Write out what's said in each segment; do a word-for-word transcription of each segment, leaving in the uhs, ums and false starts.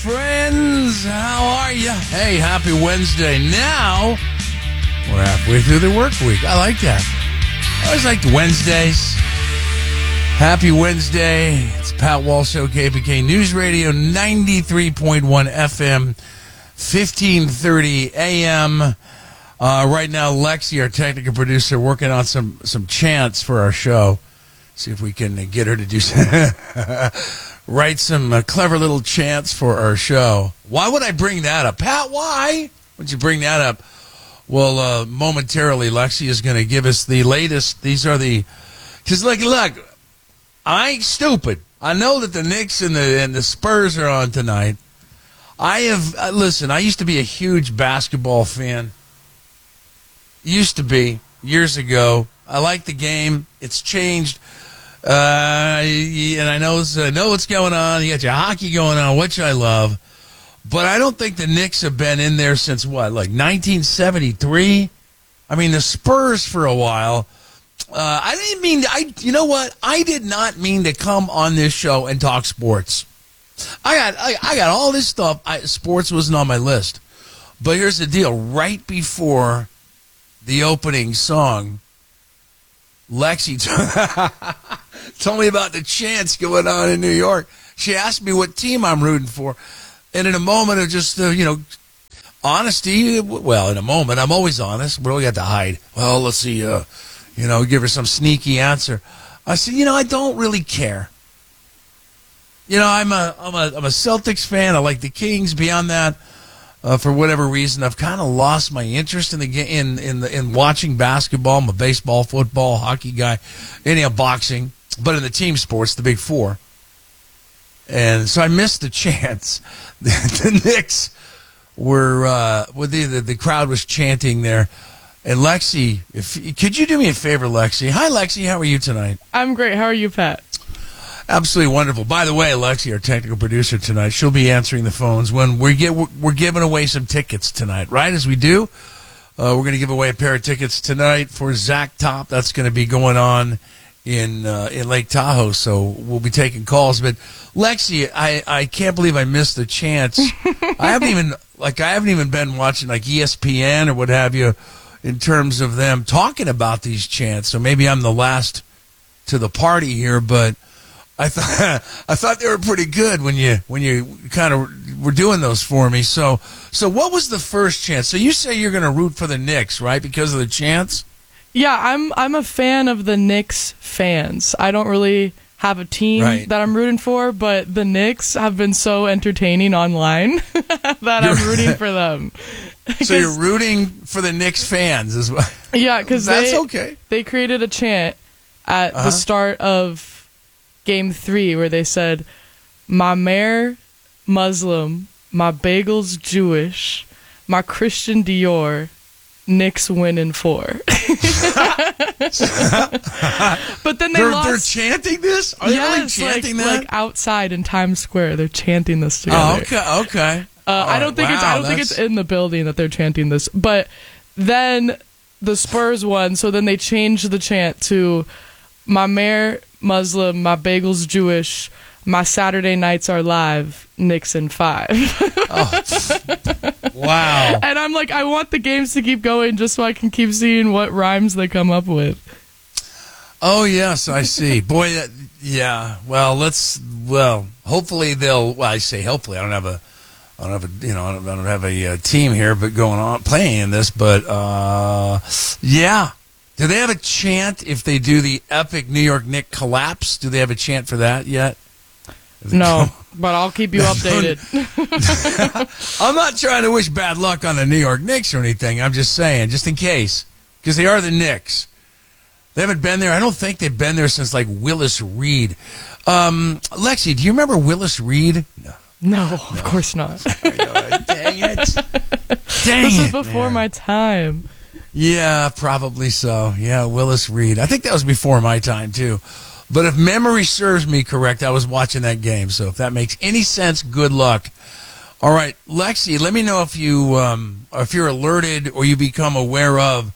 friends. How are you? Hey, happy Wednesday. Now, we're halfway through the work week. I like that. I always liked Wednesdays. Happy Wednesday. It's Pat Walsh Show, K P K News Radio, ninety-three point one F M, fifteen thirty A M. Uh, right now, Lexi, our technical producer, working on some, some chants for our show. See if we can get her to do some, write some uh, clever little chants for our show. Why would I bring that up? Pat, why would you bring that up? Well, uh, momentarily, Lexi is going to give us the latest. These are the, because look, look, I ain't stupid. I know that the Knicks and the and the Spurs are on tonight. I have, uh, listen, I used to be a huge basketball fan. Used to be, years ago. I like the game. It's changed. Uh, and I know, I know what's going on. You got your hockey going on, which I love. But I don't think the Knicks have been in there since, what, like nineteen seventy-three? I mean, the Spurs for a while. Uh, I didn't mean, to, I. you know what? I did not mean to come on this show and talk sports. I got I, I got all this stuff. I, sports wasn't on my list. But here's the deal. Right before the opening song, Lexi t- told me about the chants going on in New York. She asked me what team I'm rooting for. And in a moment of just, uh, you know, honesty, well, in a moment, I'm always honest. What do we got to hide? Well, let's see, uh, you know, give her some sneaky answer. I said, you know, I don't really care. You know, I'm a, I'm a, I'm a Celtics fan. I like the Kings. Beyond that, uh, for whatever reason, I've kind of lost my interest in the in in the, in watching basketball. I'm a baseball, football, hockey guy, anyhow, boxing, but in the team sports, the big four. And so I missed the chance. The, the Knicks were, uh, well, the, the the crowd was chanting there. And Lexi, if could you do me a favor, Lexi? Hi, Lexi. How are you tonight? I'm great. How are you, Pat? Absolutely wonderful. By the way, Lexi, our technical producer tonight, she'll be answering the phones when we get we're giving away some tickets tonight, right? As we do, uh, we're going to give away a pair of tickets tonight for Zach Top. That's going to be going on in uh, in Lake Tahoe. So we'll be taking calls. But Lexi, I, I can't believe I missed the chance. I haven't even like I haven't even been watching like E S P N or what have you in terms of them talking about these chants. So maybe I'm the last to the party here, but I thought I thought they were pretty good when you when you kind of were doing those for me. So so what was the first chant? So you say you're going to root for the Knicks, right? Because of the chants? Yeah, I'm I'm a fan of the Knicks fans. I don't really have a team right. that I'm rooting for, but the Knicks have been so entertaining online that I'm rooting for them. So you're rooting for the Knicks fans as well? Yeah, because that's they, okay. They created a chant at uh-huh. the start of Game three where they said, "My mayor Muslim, my bagel's Jewish, my Christian Dior, Knicks winning four." But then they they're, lost. They're chanting this? Are yes, they really chanting like, that? like outside in Times Square, they're chanting this together. Oh, okay, okay. Uh, I right. don't think wow, it's. I don't think that's... it's in the building that they're chanting this. But then the Spurs won, so then they changed the chant to "My mayor Muslim, my bagel's Jewish, my Saturday nights are live, Knicks in five." Oh, wow. And I'm like, I want the games to keep going just so I can keep seeing what rhymes they come up with. Oh, yes, I see. Boy, that, yeah. Well, let's, well, hopefully they'll, well, I say hopefully. I don't have a, I don't have a, you know, I don't, I don't have a uh, team here but going on, playing in this, but, uh, yeah. Do they have a chant if they do the epic New York Knicks collapse? Do they have a chant for that yet? No, but I'll keep you updated. I'm not trying to wish bad luck on the New York Knicks or anything. I'm just saying, just in case. Because they are the Knicks. They haven't been there. I don't think they've been there since, like, Willis Reed. Um, Lexi, do you remember Willis Reed? No. No, of no. course not. I know. Dang it. Dang this it, is before man. my time. Yeah, probably so. Yeah, Willis Reed. I think that was before my time, too. But if memory serves me correct, I was watching that game. So if that makes any sense, good luck. All right, Lexi, let me know if, you, um, if you're alerted or you become aware of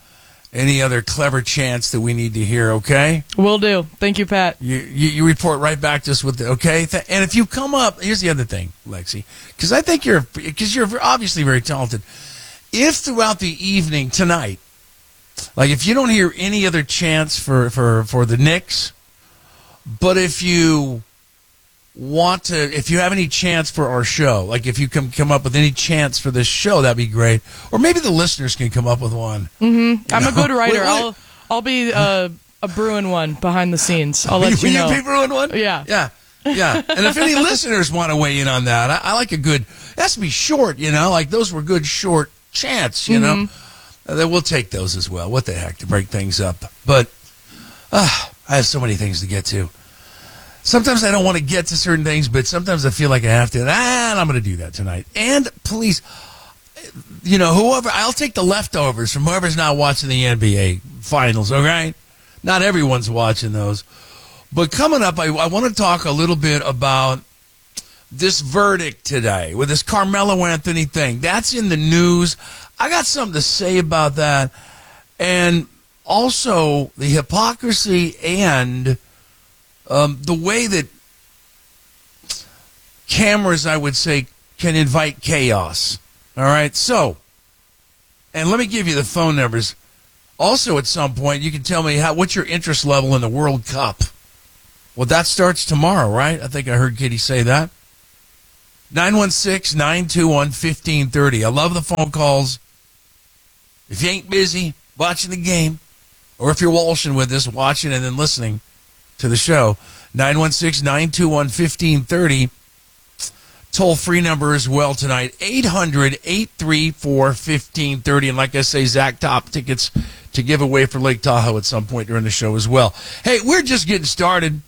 any other clever chants that we need to hear, okay? Will do. Thank you, Pat. You, you you report right back to us with the, okay? Th- and if you come up, here's the other thing, Lexi, because I think you're, because you're obviously very talented. If throughout the evening tonight, like if you don't hear any other chants for, for, for the Knicks, but if you want to, if you have any chance for our show, like if you can come up with any chance for this show, that'd be great. Or maybe the listeners can come up with one. Mm-hmm. I'm know? a good writer. Wait, wait. I'll I'll be uh, a brewing one behind the scenes. I'll let Will you know. you be brewing one? Yeah. Yeah. Yeah. And if any listeners want to weigh in on that, I, I like a good, it has to be short, you know, like those were good short chants, you Mm-hmm. know. Uh, then we'll take those as well. What the heck, to break things up. But uh, I have so many things to get to. Sometimes I don't want to get to certain things, but sometimes I feel like I have to. And I'm going to do that tonight. And please, you know, whoever, I'll take the leftovers from whoever's not watching the N B A finals, all right? Not everyone's watching those. But coming up, I, I want to talk a little bit about this verdict today with this Carmelo Anthony thing. That's in the news. I got something to say about that. And also the hypocrisy and Um, the way that cameras, I would say, can invite chaos. All right? So, and let me give you the phone numbers. Also, at some point, you can tell me how, what's your interest level in the World Cup. Well, that starts tomorrow, right? I think I heard Kitty say that. nine one six, nine two one, one five three zero. I love the phone calls. If you ain't busy watching the game, or if you're walshing with us, watching and then listening to the show, nine one six, nine two one, one five three zero. Toll-free number as well tonight, eight hundred, eight three four, one five three zero. And like I say, Zach Top tickets to give away for Lake Tahoe at some point during the show as well. Hey, we're just getting started.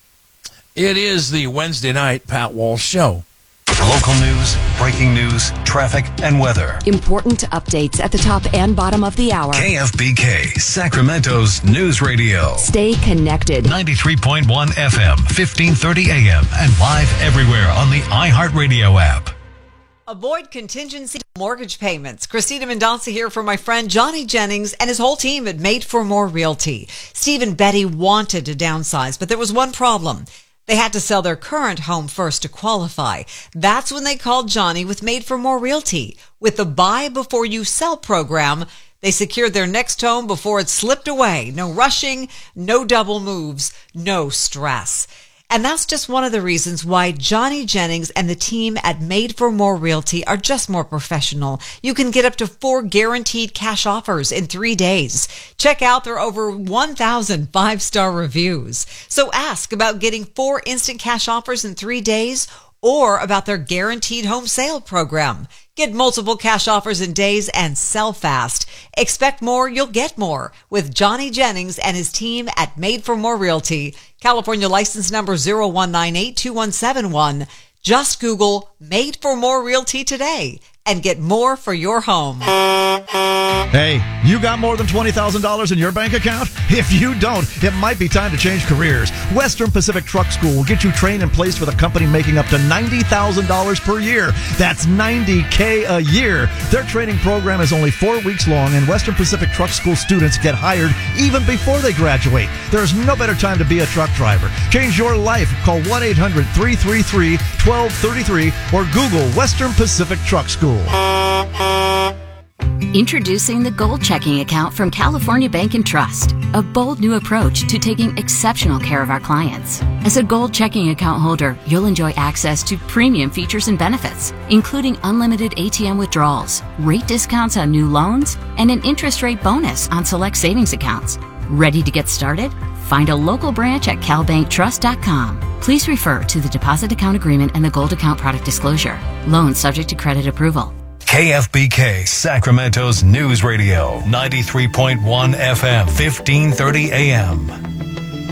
It is the Wednesday night Pat Walsh Show. Local news, breaking news, traffic, and weather. Important updates at the top and bottom of the hour. K F B K, Sacramento's news radio. Stay connected. ninety-three point one F M, fifteen thirty A M, and live everywhere on the iHeartRadio app. Avoid contingency mortgage payments. Christina Mendonça here for my friend Johnny Jennings and his whole team at Made for More Realty. Steve and Betty wanted to downsize, but there was one problem. They had to sell their current home first to qualify. That's when they called Johnny with Made for More Realty. With the Buy Before You Sell program, they secured their next home before it slipped away. No rushing, no double moves, no stress. And that's just one of the reasons why Johnny Jennings and the team at Made for More Realty are just more professional. You can get up to four guaranteed cash offers in three days. Check out their over one thousand five-star reviews. So ask about getting four instant cash offers in three days or about their guaranteed home sale program. Get multiple cash offers in days and sell fast. Expect more, you'll get more with Johnny Jennings and his team at Made for More Realty. California license number zero one nine eight two one seven one. Just Google Made for More Realty today and get more for your home. Hey, you got more than twenty thousand dollars in your bank account? If you don't, it might be time to change careers. Western Pacific Truck School will get you trained and placed with a company making up to ninety thousand dollars per year. That's ninety thousand dollars a year. Their training program is only four weeks long, and Western Pacific Truck School students get hired even before they graduate. There's no better time to be a truck driver. Change your life. Call one eight hundred, three three three, one two three three or Google Western Pacific Truck School. Introducing the Gold Checking Account from California Bank and Trust, a bold new approach to taking exceptional care of our clients. As a Gold Checking Account holder, you'll enjoy access to premium features and benefits, including unlimited A T M withdrawals, rate discounts on new loans, and an interest rate bonus on select savings accounts. Ready to get started? Find a local branch at cal bank trust dot com. Please refer to the deposit account agreement and the Gold Account product disclosure. Loans subject to credit approval. K F B K, Sacramento's news radio, ninety-three point one F M, fifteen thirty A M.